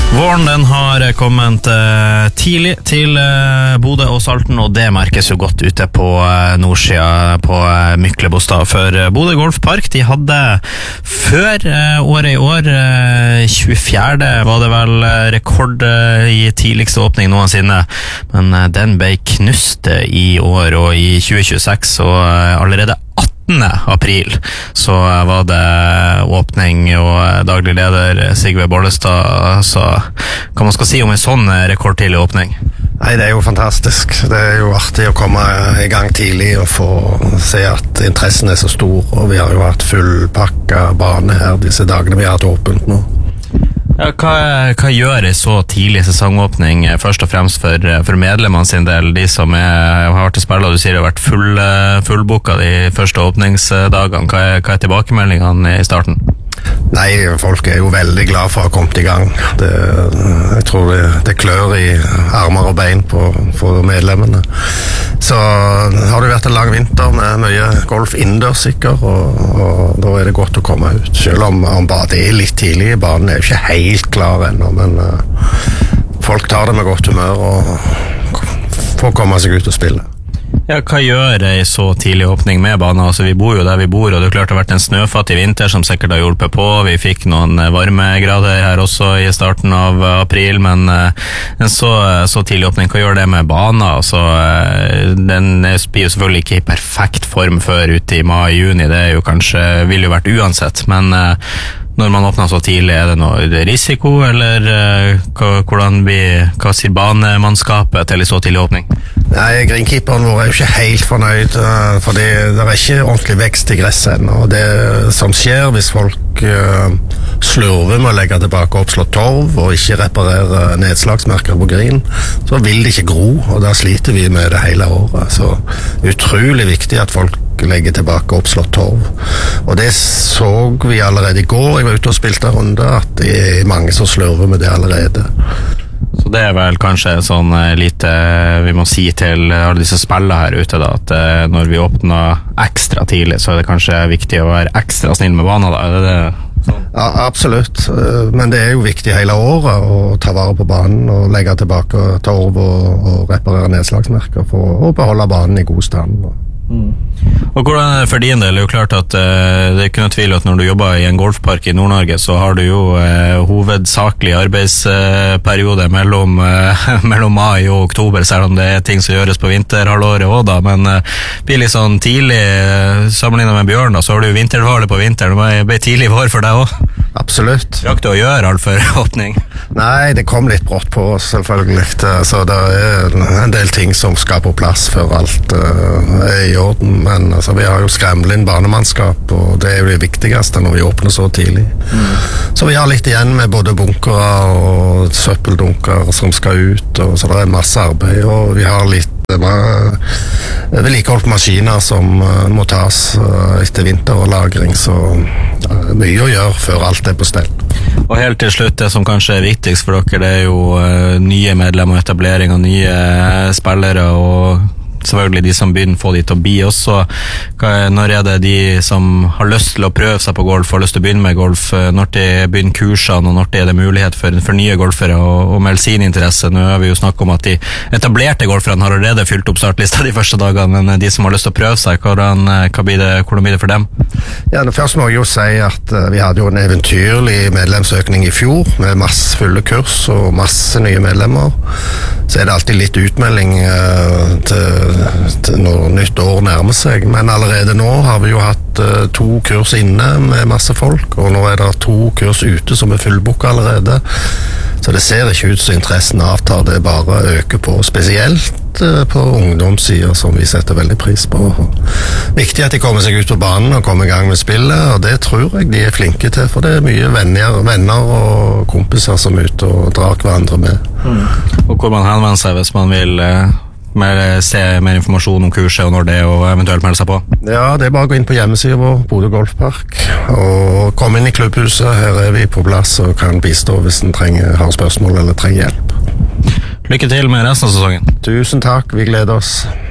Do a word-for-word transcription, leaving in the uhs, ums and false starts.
Våren den har kommet uh, tidlig til uh, Bodø og Salten, og det merkes jo godt ute på uh, nordsida på uh, Myklebostad. For uh, Bodø Golfpark, de hadde før uh, året i år, uh, tjuefjerde var det vel uh, rekord uh, i tidligste åpning noensinne, men uh, den ble knust uh, i år, og i tjue tjueseks, og uh, allerede attende april så var det åpning, og daglig leder Sigve Bollestad sa hva man skal si om en sånn rekordtidlig åpning. Nei, det er jo fantastisk. Det er jo artig å komme i gang tidlig og få se at interessen er så stor, og vi har jo hatt fullpakka bane her disse dagene vi har hatt åpent nå. Ja, hva, hva gjør en så tidlig sesongåpning, først og fremst for, for medlemmene sin del, de som er, har vært til spillet, og du sier det har vært full, fullboka de første åpningsdagene. Hva er, hva er tilbakemeldingene i starten? Nei, folk er jo veldig glad for å ha kommet i gang. Det, jeg tror det, det klør i armer og bein på, for medlemmene. Så har det vært en lang vinter med mye golf innendørs sikkert, og, og da er det godt å komme ut. Selv om, om bare det er litt tidlig, banen er jo ikke helt klar ennå, men uh, folk tar det med godt humør og får komme seg ut og spille. Ja, hva gjør en så tidlig åpning med banen? Altså, vi bor jo der vi bor, og det er klart det har vært en snøfattig vinter som sikkert har hjulpet på. Vi fikk noen varmegrader her også i starten av april, men en så, så tidlig åpning, hva gjør det med banen? Altså, den blir jo selvfølgelig ikke i perfekt form før ute i mai-juni, det er jo kanskje, vil jo vært uansett, men når man åpner så tidlig, er det noe risiko, eller hvordan blir, hva sier banemannskapet til en så tidlig åpning? Nei, greenkeeperen vår er jo ikke helt fornøyd, for det, det er ikke ordentlig vekst i gresset ennå, og det som skjer hvis folk uh, slurver med å legge tilbake oppslått torv og ikke reparere nedslagsmerker på green, så vil det ikke gro, og da sliter vi med det hele året. Så utrolig viktig at folk legger tilbake oppslått torv, og det så vi allerede i går. Jeg var ute og spilte en runde at det er mange som slurver med det allerede. Så det er vel kanskje sånn lite vi må si til alle disse spillene her ute da, at når vi åpner ekstra tidlig, så er det kanskje viktig å være ekstra snill med banen da, er det det? Sånn? Ja, absolutt, men det er jo viktig hele året å ta vare på banen og legge tilbake torv og, og reparere nedslagsmerker for å beholde banen i god stand. Mm. Og hvordan er det for din del? Det er jo klart at uh, det er ikke noe tvil at når du jobber i en golfpark i Nord-Norge, så har du jo uh, hovedsakelig arbeidsperiode uh, mellom, uh, mellom mai og oktober, selv om det er ting som gjøres på vinterhalvåret også da, men uh, blir litt sånn tidlig uh, sammenlignet med Bjørn da, så har du jo vinterhvale på vinteren, det blir tidlig vår for deg også. Absolutt. Rakk du å gjøre alt for åpning? Nei, det kom litt brått på oss selvfølgelig, så det er en del ting som skal på plass før alt uh, er i orden, men altså, vi har jo skremlet inn banemannskap, og det er jo det viktigste når vi åpner så tidlig. Mm. Så vi har litt igjen med både bunkere og søppeldunker som skal ut, og så det er masse arbeid, og vi har litt vedlikeholdt maskiner som uh, må tas uh, etter vinter og lagring, så uh, mye å gjøre før alt er på stell. Og helt til slutt, det som kanskje er viktigst for dere, det er jo uh, nye medlemmer og etablering av nye uh, spillere, og selvfølgelig de som begynner få de til å bli også. Når er det de som har lyst til å prøve seg på golf, har lyst til å begynne med golf, når de begynner kursene, og når det er det mulighet for, for nye golfere å, å melde sin interesse? Nå har vi jo snakket om at de etablerte golferne har allerede fylt opp startlista de første dagene, men de som har lyst til å prøve seg, hvordan, hva blir det, hvordan blir det for dem? Ja, det første må jeg jo si at uh, vi hadde jo en eventyrlig medlemsøkning i fjor, med masse fulle kurs og masse nye medlemmer. Så er det alltid litt utmelding uh, til når nytt år nærmer seg, men allerede nå har vi jo hatt uh, to kurs inne med masse folk, og nå er det to kurs ute som er fullboka allerede, så det ser ikke ut som interessen avtar, det bare øker på, spesielt uh, på ungdomssider som vi setter veldig pris på. Viktig at de kommer seg ut på banen og kommer i gang med spillet, og det tror jeg de er flinke til, for det er mye venner, venner og kompiser som er ute og drar hverandre med. Mm. Og hvor man henvender seg hvis man vil uh Mer, se mer informasjon om kurset og når det, og eventuelt melde seg på? Ja, det er bare å gå inn på hjemmesiden vår, Bodø Golfpark, og komme inn i klubbhuset. Her er vi på plass og kan bistå hvis en trenger, har spørsmål eller trenger hjelp. Lykke til med resten av sesongen. Tusen takk, vi gleder oss.